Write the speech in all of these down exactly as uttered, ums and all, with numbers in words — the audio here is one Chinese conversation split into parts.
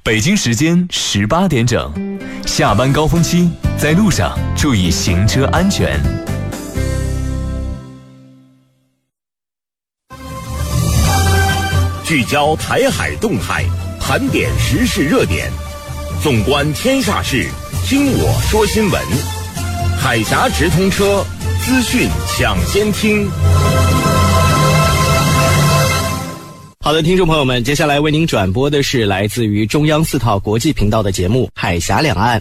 北京时间十八点整，下班高峰期，在路上注意行车安全。 聚焦台海动态，盘点时事热点，纵观天下事，听我说新闻。海峡直通车，资讯抢先听。 好的，听众朋友们，接下来为您转播的是来自于中央四套国际频道的节目《海峡两岸》。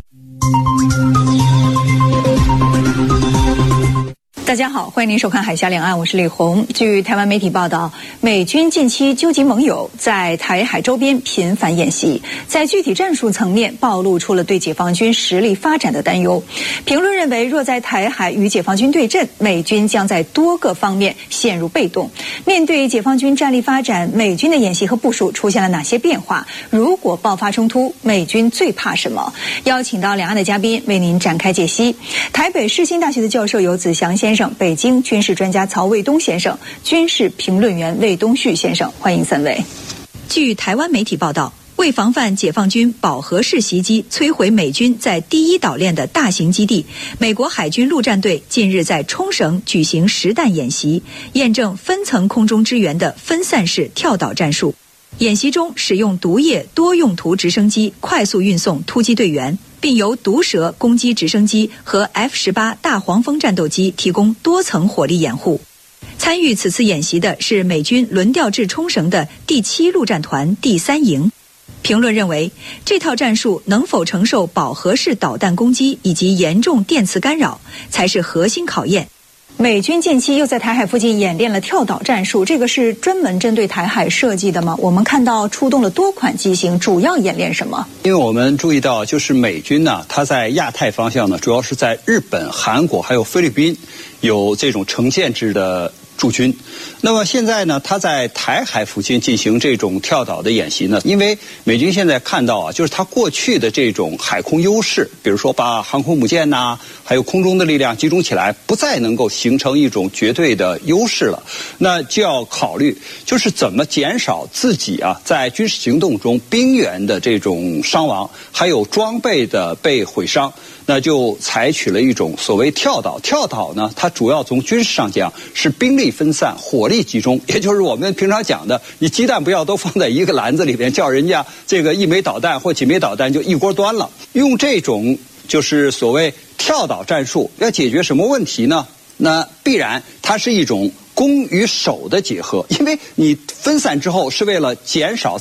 大家好，欢迎您收看《海峡两岸》，我是李红。据台湾媒体报道，美军近期纠集盟友，在台海周边频繁演习，在具体战术层面暴露出了对解放军实力发展的担忧。评论认为，若在台海与解放军对阵，美军将在多个方面陷入被动。面对解放军战力发展，美军的演习和部署出现了哪些变化？如果爆发冲突，美军最怕什么？邀请到两岸的嘉宾为您展开解析。台北世新大学的教授游子祥先生，北京军事专家曹卫东先生，军事评论员魏东旭先生，欢迎三位。据台湾媒体报道，为防范解放军饱和式袭击摧毁美军在第一岛链的大型基地，美国海军陆战队近日在冲绳举行实弹演习，验证分层空中支援的分散式跳岛战术。演习中使用毒液多用途直升机快速运送突击队员，并由毒蛇攻击直升机和 F 十八 大黄蜂战斗机提供多层火力掩护。参与此次演习的是美军轮调至冲绳的第七陆战团第三营。评论认为，这套战术能否承受饱和式导弹攻击以及严重电磁干扰，才是核心考验。美军近期又在台海附近演练了跳岛战术，这个是专门针对台海设计的吗？我们看到出动了多款机型，主要演练什么？ 因为我们注意到，就是美军呢，它在亚太方向呢，主要是在日本、韩国还有菲律宾有这种成建制的驻军。那么现在呢，他在台海附近进行这种跳岛的演习呢，因为美军现在看到啊，就是他过去的这种海空优势，比如说把航空母舰呐、啊，还有空中的力量集中起来，不再能够形成一种绝对的优势了。那就要考虑，就是怎么减少自己啊在军事行动中兵员的这种伤亡，还有装备的被毁伤。那就采取了一种所谓跳岛。跳岛呢，它主要从军事上讲是兵力分散、火力集中，也就是我们平常讲的，你鸡蛋不要都放在一个篮子里边，叫人家这个一枚导弹或几枚导弹就一锅端了。用这种就是所谓跳岛战术，要解决什么问题呢？那必然它是一种攻与守的结合，因为你分散之后是为了减少